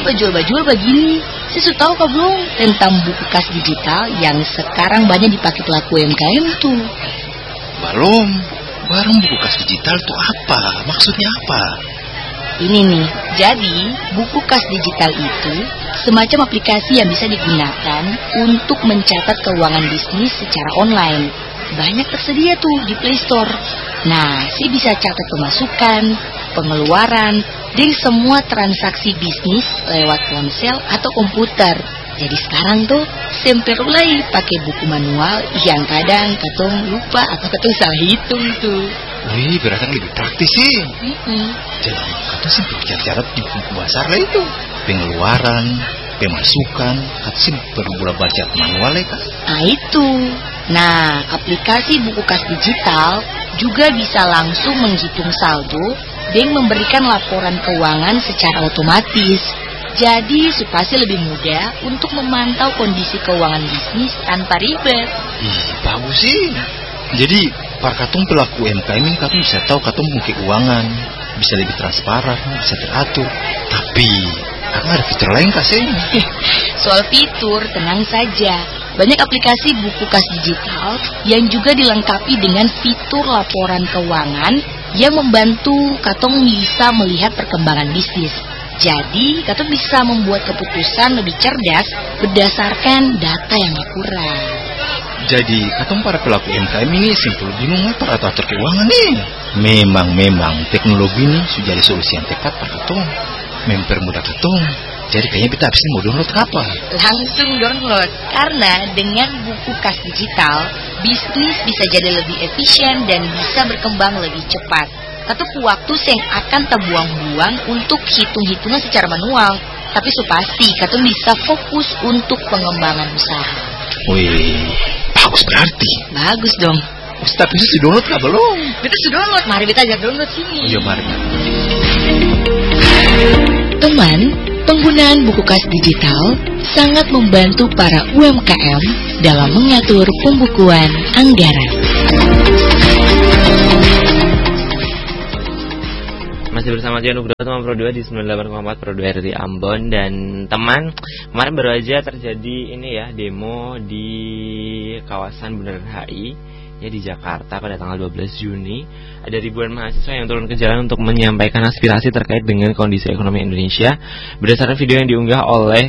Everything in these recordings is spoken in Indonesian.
bajul-bajul begini. Saya sudah tahu kah belum tentang buku kas digital yang sekarang banyak dipakai pelaku UMKM tuh? Belum. Warung buku kas digital itu apa? Maksudnya apa? Ini nih, jadi buku kas digital itu semacam aplikasi yang bisa digunakan untuk mencatat keuangan bisnis secara online. Banyak tersedia tuh di Play Store. Nah, sih bisa catat pemasukan, pengeluaran, dan semua transaksi bisnis lewat ponsel atau komputer. Jadi sekarang tuh perlu lagi pakai buku manual yang kadang katong lupa atau katong salah hitung tuh. Wih, berarti lebih praktis sih. Jadi katong sih catat di buku besar lah itu. Pengeluaran, pemasukan, katong sih perlu baca manual ya kan? Nah itu. Nah, aplikasi buku kas digital juga bisa langsung menghitung saldo dan memberikan laporan keuangan secara otomatis. Jadi pasti lebih mudah untuk memantau kondisi keuangan bisnis tanpa ribet. Bagus sih. Jadi para katong pelaku UMKM ini katong bisa tahu katong punya keuangan, bisa lebih transparan, bisa teratur. Tapi karena ada fitur lain kasih. Soal fitur, tenang saja. Banyak aplikasi buku kas digital yang juga dilengkapi dengan fitur laporan keuangan yang membantu katong bisa melihat perkembangan bisnis. Jadi, katong bisa membuat keputusan lebih cerdas berdasarkan data yang akurat. Jadi, katong para pelaku UMKM ini simpul bingung apa atur keuangan nih. Memang teknologi ini sudah jadi solusi yang tepat para katong. Mempermudah katong. Jadi kayaknya kita habis ini mau download apa? Langsung download. Karena dengan buku kas digital, bisnis bisa jadi lebih efisien dan bisa berkembang lebih cepat. Atau waktu yang akan terbuang-buang untuk hitung-hitungan secara manual. Tapi pasti katong bisa fokus untuk pengembangan usaha. Wih, bagus berarti. Bagus dong. Tapi itu sudah download kah belum? Kita sudah download, mari kita aja download sini. Iya, mari. Teman, penggunaan buku kas digital sangat membantu para UMKM dalam mengatur pembukuan anggaran. Masih bersama Jan Nugroho teman Pro 2 di 98,4 Pro 2 RRI Ambon. Dan teman, kemarin baru aja terjadi ini ya, demo di kawasan Bundaran HI ya di Jakarta pada tanggal 12 Juni. Ada ribuan mahasiswa yang turun ke jalan untuk menyampaikan aspirasi terkait dengan kondisi ekonomi Indonesia. Berdasarkan video yang diunggah oleh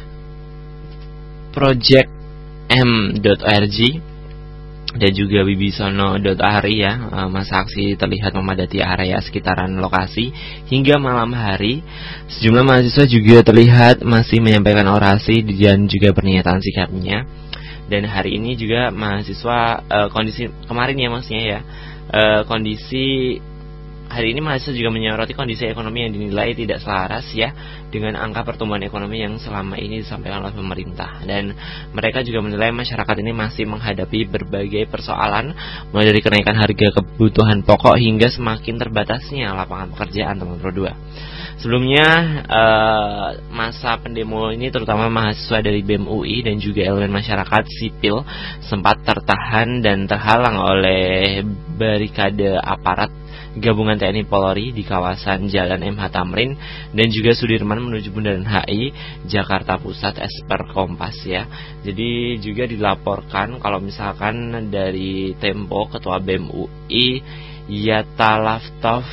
projectm.org dan juga bibisono.ari ya, masa aksi terlihat memadati area sekitaran lokasi hingga malam hari. Sejumlah mahasiswa juga terlihat masih menyampaikan orasi dan juga pernyataan sikapnya. Dan hari ini juga mahasiswa kondisi kemarin ya maksudnya ya, kondisi hari ini mahasiswa juga menyoroti kondisi ekonomi yang dinilai tidak selaras ya dengan angka pertumbuhan ekonomi yang selama ini disampaikan oleh pemerintah. Dan mereka juga menilai masyarakat ini masih menghadapi berbagai persoalan, mulai dari kenaikan harga kebutuhan pokok hingga semakin terbatasnya lapangan pekerjaan teman Pro 2. Sebelumnya masa pendemo ini terutama mahasiswa dari BEM UI dan juga elemen masyarakat sipil sempat tertahan dan terhalang oleh barikade aparat gabungan TNI Polri di kawasan Jalan MH Tamrin dan juga Sudirman menuju Bundaran HI Jakarta Pusat per Kompas ya. Jadi juga dilaporkan kalau misalkan dari Tempo Ketua BEM UI Yatalaftov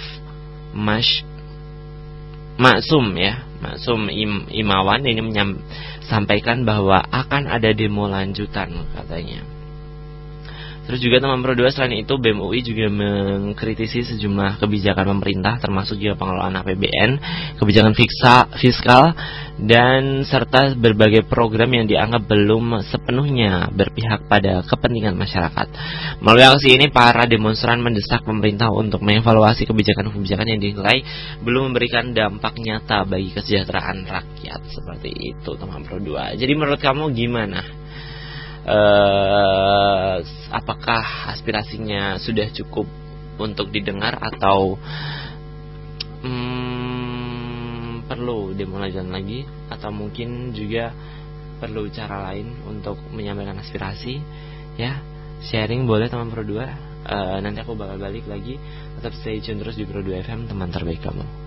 Maksum Imawan ini menyampaikan bahwa akan ada demo lanjutan katanya. Terus juga teman Pro 2 selain itu BEM UI juga mengkritisi sejumlah kebijakan pemerintah termasuk juga pengelolaan APBN, kebijakan fiskal dan serta berbagai program yang dianggap belum sepenuhnya berpihak pada kepentingan masyarakat. Melalui aksi ini para demonstran mendesak pemerintah untuk mengevaluasi kebijakan-kebijakan yang dinilai belum memberikan dampak nyata bagi kesejahteraan rakyat. Seperti itu teman Pro 2. Jadi menurut kamu gimana? Apakah aspirasinya sudah cukup untuk didengar atau perlu demo lanjutan lagi, atau mungkin juga perlu cara lain untuk menyampaikan aspirasi ya? Sharing boleh teman Pro 2. Nanti aku bakal balik lagi. Tetap stay tune terus di Pro 2 FM, teman terbaik kamu.